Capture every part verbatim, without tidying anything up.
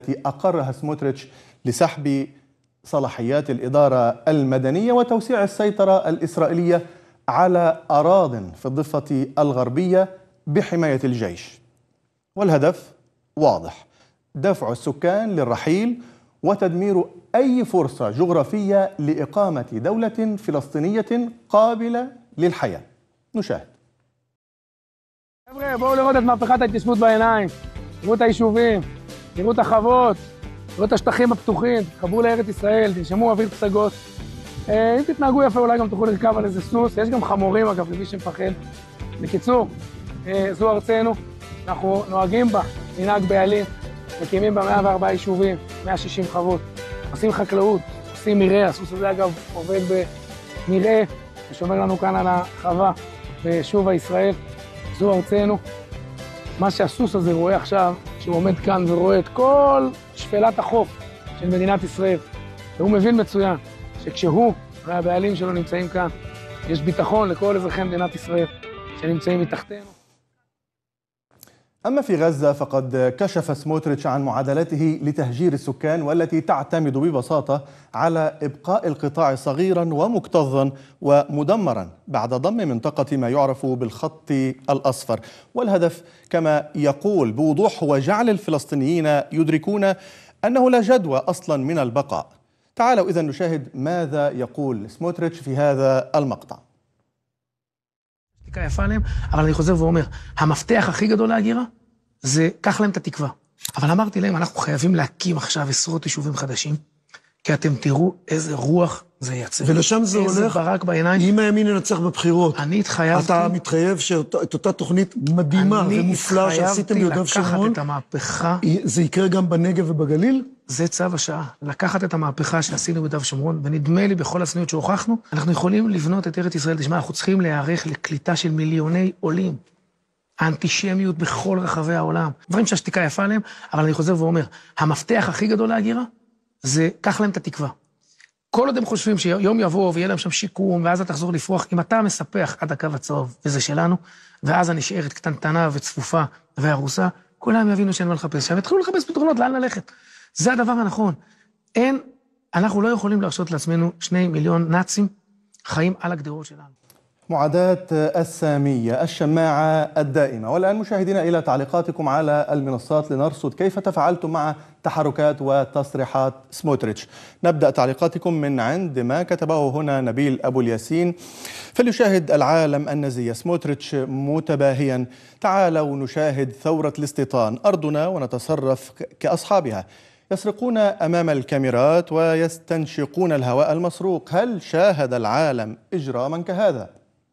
التي أقرها سموتريتش لسحب صلاحيات الإدارة المدنية وتوسيع السيطرة الإسرائيلية على أراضٍ في الضفة الغربية بحماية الجيش. والهدف واضح: دفع السكان للرحيل وتدمير أي فرصة جغرافية لإقامة دولة فلسطينية قابلة للحياة. نشاهد. בואו לראות את מהפכת ההתיישבות בעיניים, תראו את היישובים, תראו את החוות, תראו את השטחים הפתוחים, תחברו לארץ ישראל, תנשמו אוויר פסגות. אם תתנהגו יפה אולי גם תוכלו לרכב על איזה סוס, יש גם חמורים אגב למי שמפחד. בקיצור, זו ארצנו, אנחנו נוהגים בה, מנהג בעלים, מקימים בה מאה וארבעה יישובים, מאה ושישים חוות, עושים חקלאות, עושים מרעה, הסוס הזה אגב עובד במרעה, ושומר לנו כאן על החווה ביישוב הישראל. זו ארצנו. מה שהסוס הזה רואה עכשיו, שהוא עומד כאן ורואה את כל שפלת החוף של מדינת ישראל, והוא מבין מצוין שכשהוא והבעלים שלו נמצאים כאן, יש ביטחון לכל אזרחי מדינת ישראל שנמצאים מתחתנו. أما في غزة فقد كشف سموتريتش عن معادلته لتهجير السكان والتي تعتمد ببساطة على إبقاء القطاع صغيرا ومكتظا ومدمرا بعد ضم منطقة ما يعرف بالخط الأصفر. والهدف كما يقول بوضوح هو جعل الفلسطينيين يدركون أنه لا جدوى أصلا من البقاء. تعالوا إذن نشاهد ماذا يقول سموتريتش في هذا المقطع. יפה עליהם, אבל אני חוזר ואומר, המפתח הכי גדול להגירה זה קח להם את התקווה. אבל אמרתי להם, אנחנו חייבים להקים עכשיו עשרות יישובים חדשים, כי אתם תראו איזה רוח זה ייצר. ולשם זה הולך, איזה ברק בעיניים. אם הימין ינצח בבחירות, אני התחייבתי... אתה מתחייב שאת אותה תוכנית מדהימה ומופלאה שעשיתם ביהודה ושומרון, אני התחייבתי לקחת את המהפכה... זה יקרה גם בנגב ובגליל? זה צו השעה, לקחת את המהפכה שעשינו ביהודה ושומרון, ונדמה לי בכל הצניעות שהוכחנו, אנחנו יכולים לבנות את ארץ ישראל. תשמע, אנחנו צריכים להיערך לקליטה של מיליוני עולים. האנטישמיות בכל רחבי העולם. דברים שהשתיקה יפה עליהם, אבל אני חוזר ואומר, המפתח הכי גדול להגירה, זה קח להם את התקווה. כל עוד הם חושבים שיום יבוא ויהיה להם שם שיקום, ואז אתה תחזור לפרוח, אם אתה מספח עד הקו הצהוב, וזה שלנו, ואז הנשארת קטנטנה וצפופה והרוסה, כולם יבינו שאין מה לחפש שם, התחילו לחפש פתרונות, לאן ללכת. זה הדבר הנכון. אין, אנחנו לא יכולים להרשות לעצמנו שני מיליון נאצים חיים על הגדרות שלנו. معاداة السامية الشماعة الدائمة. والآن مشاهدينا إلى تعليقاتكم على المنصات لنرصد كيف تفاعلتم مع تحركات وتصريحات سموتريتش. نبدأ تعليقاتكم من عند ما كتبه هنا نبيل أبو الياسين: فليشاهد العالم النزي سموتريتش متباهيا، تعالوا نشاهد ثورة الاستيطان، أرضنا ونتصرف كأصحابها. يسرقون أمام الكاميرات ويستنشقون الهواء المسروق، هل شاهد العالم إجراما كهذا؟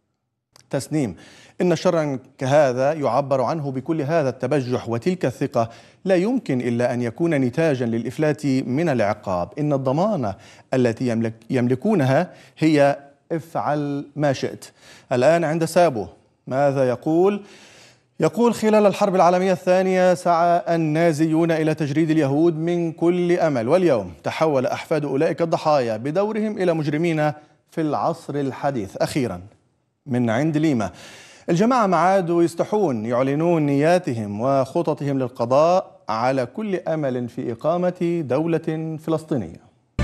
تسنيم: إن شرا كهذا يعبر عنه بكل هذا التبجح وتلك الثقة لا يمكن إلا أن يكون نتاجا للإفلات من العقاب. إن الضمانة التي يملك يملكونها هي افعل ما شئت. الآن عند سابو، ماذا يقول؟ يقول: خلال الحرب العالمية الثانية سعى النازيون إلى تجريد اليهود من كل أمل، واليوم تحول أحفاد أولئك الضحايا بدورهم إلى مجرمين في العصر الحديث. أخيرا من عند ليما: الجماعة ما عادوا يستحون يعلنون نياتهم وخططهم للقضاء على كل أمل في إقامة دولة فلسطينية.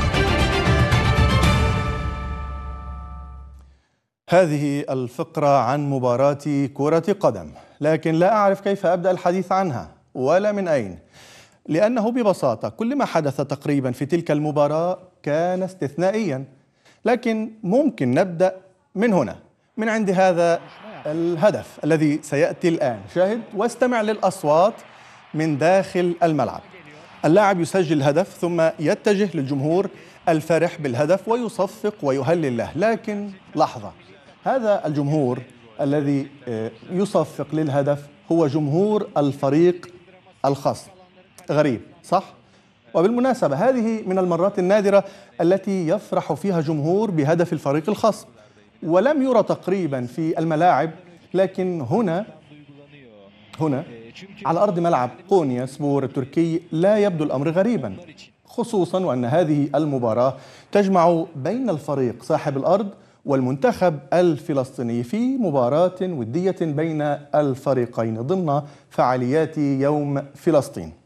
هذه الفقرة عن مباراة كرة قدم، لكن لا أعرف كيف أبدأ الحديث عنها ولا من أين، لأنه ببساطة كل ما حدث تقريبا في تلك المباراة كان استثنائيا. لكن ممكن نبدأ من هنا، من عند هذا الهدف الذي سيأتي الآن. شاهد واستمع للأصوات من داخل الملعب. اللاعب يسجل الهدف ثم يتجه للجمهور الفرح بالهدف ويصفق ويهلل له. لكن لحظة، هذا الجمهور الذي يصفق للهدف هو جمهور الفريق الخصم. غريب صح؟ وبالمناسبة هذه من المرات النادرة التي يفرح فيها جمهور بهدف الفريق الخصم، ولم يرى تقريبا في الملاعب. لكن هنا هنا على أرض ملعب قونيا سبور التركي لا يبدو الأمر غريبا، خصوصا وأن هذه المباراة تجمع بين الفريق صاحب الأرض والمنتخب الفلسطيني في مباراة ودية بين الفريقين ضمن فعاليات يوم فلسطين.